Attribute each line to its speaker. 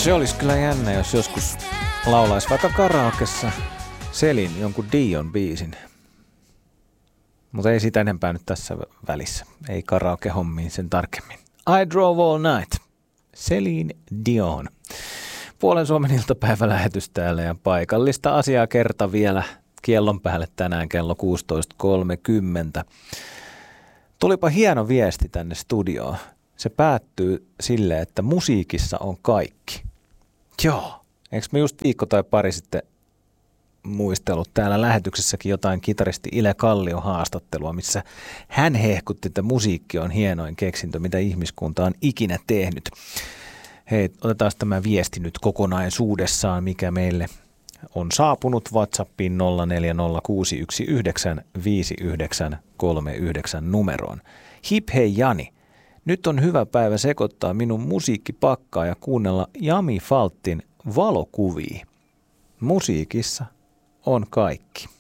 Speaker 1: Se olisi kyllä jännä, jos joskus laulaisi vaikka karaokessa Selin jonkun Dion biisin. Mutta ei sitä enempää nyt tässä välissä. Ei karaoke-hommiin sen tarkemmin. I Drove All Night. Celine Dion. Puolen Suomen iltapäivälähetys täällä ja paikallista asiaa kerta vielä kiellon päälle tänään kello 16.30. Tulipa hieno viesti tänne studioon. Se päättyy silleen, että musiikissa on kaikki. Joo. Eikö me just viikko tai pari sitten muistellut täällä lähetyksessäkin jotain kitaristi Ile Kallion haastattelua, missä hän hehkutti, että musiikki on hienoin keksintö, mitä ihmiskunta on ikinä tehnyt. Hei, otetaan tämä viesti nyt kokonaisuudessaan, mikä meille on saapunut WhatsAppiin 0406195939 numeroon. Hip hei Jani, nyt on hyvä päivä sekoittaa minun musiikkipakkaa ja kuunnella Jami Faltin valokuvia. Musiikissa on kaikki.